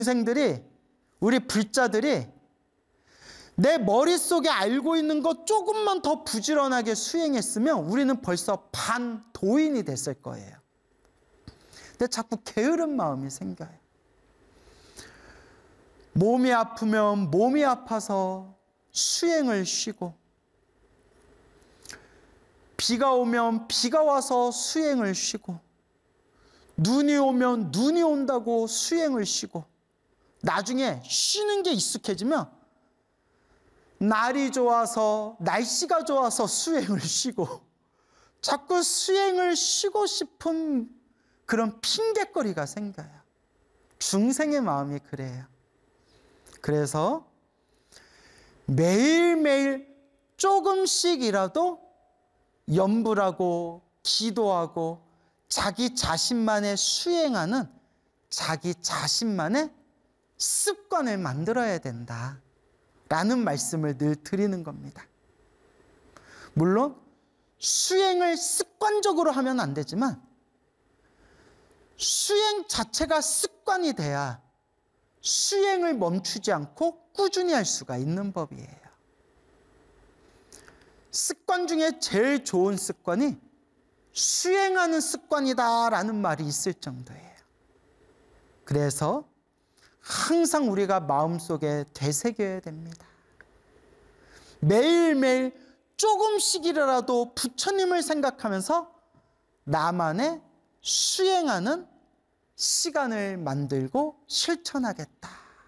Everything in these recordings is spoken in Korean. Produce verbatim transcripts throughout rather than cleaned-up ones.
동생들이, 우리 불자들이 내 머릿속에 알고 있는 것 조금만 더 부지런하게 수행했으면 우리는 벌써 반도인이 됐을 거예요. 근데 자꾸 게으른 마음이 생겨요. 몸이 아프면 몸이 아파서 수행을 쉬고, 비가 오면 비가 와서 수행을 쉬고, 눈이 오면 눈이 온다고 수행을 쉬고, 나중에 쉬는 게 익숙해지면 날이 좋아서, 날씨가 좋아서 수행을 쉬고, 자꾸 수행을 쉬고 싶은 그런 핑곗거리가 생겨요. 중생의 마음이 그래요. 그래서 매일매일 조금씩이라도 염불하고 기도하고 자기 자신만의 수행하는 자기 자신만의 습관을 만들어야 된다라는 말씀을 늘 드리는 겁니다. 물론 수행을 습관적으로 하면 안 되지만 수행 자체가 습관이 돼야 수행을 멈추지 않고 꾸준히 할 수가 있는 법이에요. 습관 중에 제일 좋은 습관이 수행하는 습관이다라는 말이 있을 정도예요. 그래서 항상 우리가 마음속에 되새겨야 됩니다. 매일매일 조금씩이라도 부처님을 생각하면서 나만의 수행하는 시간을 만들고 실천하겠다.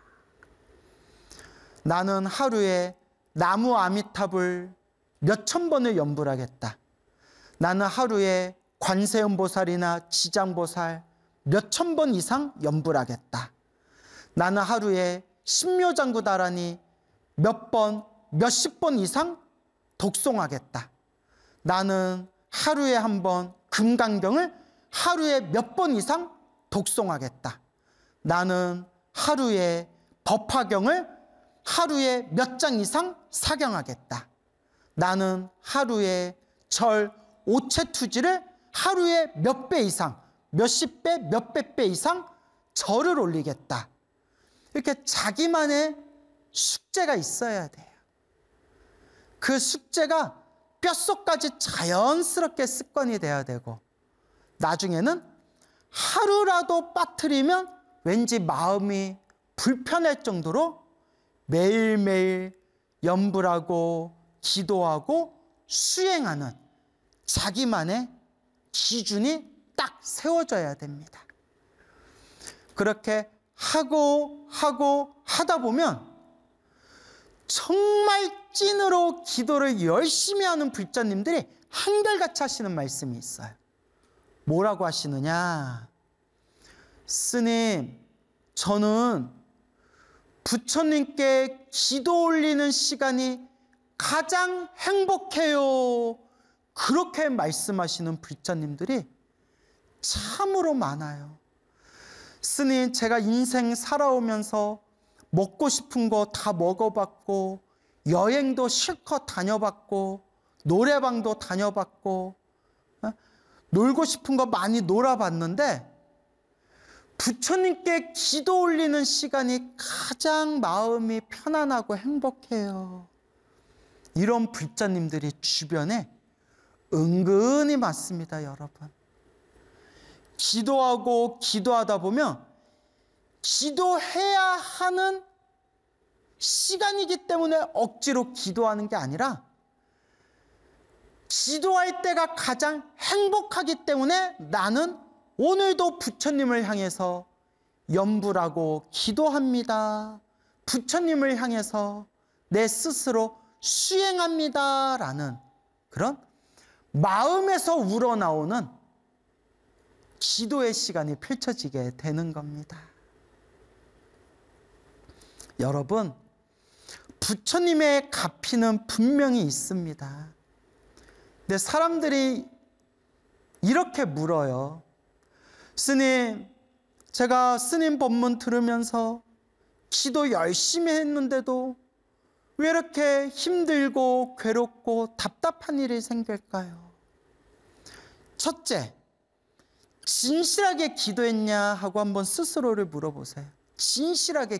나는 하루에 나무 아미탑을 몇천 번을 염불하겠다. 나는 하루에 관세음보살이나 지장보살 몇천 번 이상 염불하겠다. 나는 하루에 신묘장구다라니 몇 번, 몇십 번 이상 독송하겠다. 나는 하루에 한 번 금강경을 하루에 몇 번 이상 독송하겠다. 나는 하루에 법화경을 하루에 몇 장 이상 사경하겠다. 나는 하루에 절 오체투지를 하루에 몇 배 이상, 몇십 배, 몇백 배 이상 절을 올리겠다. 이렇게 자기만의 숙제가 있어야 돼요. 그 숙제가 뼛속까지 자연스럽게 습관이 돼야 되고, 나중에는 하루라도 빠뜨리면 왠지 마음이 불편할 정도로 매일매일 염불하고 기도하고 수행하는 자기만의 기준이 딱 세워져야 됩니다. 그렇게 하고 하고 하다 보면 정말 찐으로 기도를 열심히 하는 불자님들이 한결같이 하시는 말씀이 있어요. 뭐라고 하시느냐? 스님, 저는 부처님께 기도 올리는 시간이 가장 행복해요. 그렇게 말씀하시는 불자님들이 참으로 많아요. 스님, 제가 인생 살아오면서 먹고 싶은 거 다 먹어봤고, 여행도 실컷 다녀봤고, 노래방도 다녀봤고, 놀고 싶은 거 많이 놀아봤는데 부처님께 기도 올리는 시간이 가장 마음이 편안하고 행복해요. 이런 불자님들이 주변에 은근히 많습니다, 여러분. 기도하고 기도하다 보면 기도해야 하는 시간이기 때문에 억지로 기도하는 게 아니라 기도할 때가 가장 행복하기 때문에 나는 오늘도 부처님을 향해서 염불하고 기도합니다. 부처님을 향해서 내 스스로 수행합니다. 라는 그런 마음에서 우러나오는 기도의 시간이 펼쳐지게 되는 겁니다. 여러분, 부처님의 가피는 분명히 있습니다. 근데 사람들이 이렇게 물어요. 스님, 제가 스님 법문 들으면서 기도 열심히 했는데도 왜 이렇게 힘들고 괴롭고 답답한 일이 생길까요? 첫째, 진실하게 기도했냐 하고 한번 스스로를 물어보세요. 신실하게